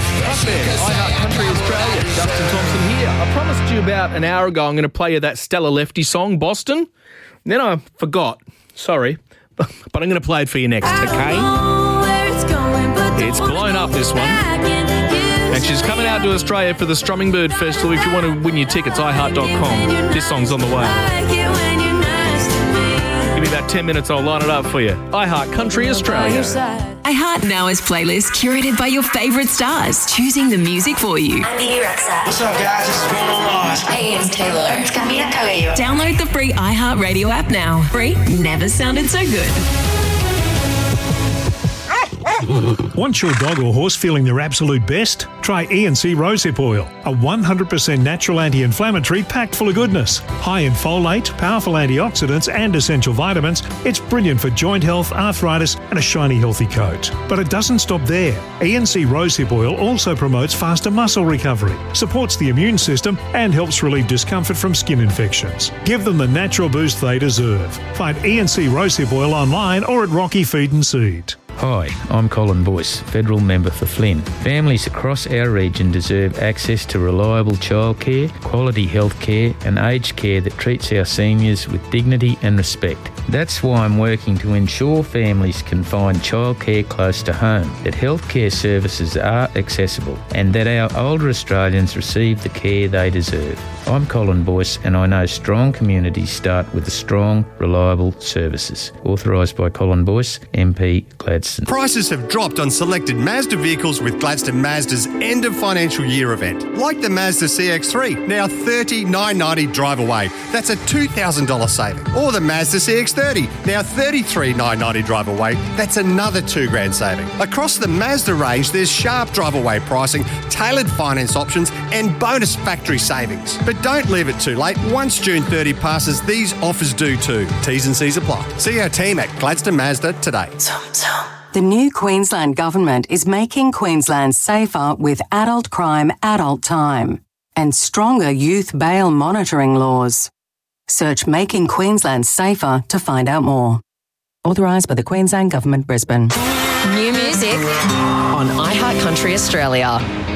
Up there, iHeart Country Australia. Justin Thompson here. I promised you about an hour ago I'm going to play you that Stella Lefty song, Boston. Then I forgot. Sorry. But I'm going to play it for you next, okay? It's blown up, this one. And she's coming out to Australia for the Strumming Bird Festival. If you want to win your tickets, iHeart.com. This song's on the way. Give me about 10 minutes, I'll line it up for you. iHeart Country Australia. iHeart Now is playlist curated by your favourite stars, choosing the music for you. I'm Bibi Rexha. What's up, guys? It's Bruno Mars. Hey, it's Taylor. It's Camila Cabello. Download the free iHeart Radio app now. Free never sounded so good. Want your dog or horse feeling their absolute best? Try E&C Rosehip Oil, a 100% natural anti-inflammatory packed full of goodness. High in folate, powerful antioxidants and essential vitamins, it's brilliant for joint health, arthritis and a shiny healthy coat. But it doesn't stop there. E&C Rosehip Oil also promotes faster muscle recovery, supports the immune system and helps relieve discomfort from skin infections. Give them the natural boost they deserve. Find E&C Rosehip Oil online or at Rocky Feed and Seed. Hi, I'm Colin Boyce, Federal Member for Flynn. Families across our region deserve access to reliable childcare, quality health care and aged care that treats our seniors with dignity and respect. That's why I'm working to ensure families can find childcare close to home, that healthcare services are accessible and that our older Australians receive the care they deserve. I'm Colin Boyce and I know strong communities start with strong, reliable services. Authorised by Colin Boyce, MP Gladstone. Prices have dropped on selected Mazda vehicles with Gladstone Mazda's end of financial year event. Like the Mazda CX-3, now $39,990 drive away. That's a $2,000 saving. Or the Mazda CX-30, now $33,990 drive away. That's another $2,000 saving. Across the Mazda range, there's sharp drive away pricing, tailored finance options and bonus factory savings. But don't leave it too late. Once June 30 passes, these offers do too. T's and C's apply. See our team at Gladstone Mazda today. The new Queensland Government is making Queensland safer with adult crime, adult time and stronger youth bail monitoring laws. Search Making Queensland Safer to find out more. Authorised by the Queensland Government, Brisbane. New music on iHeart Country Australia.